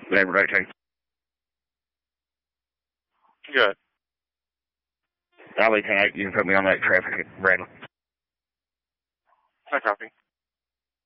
Whatever, right, Jake? Good. I'll be 10-8. You can put me on that traffic at Bradley. I copy.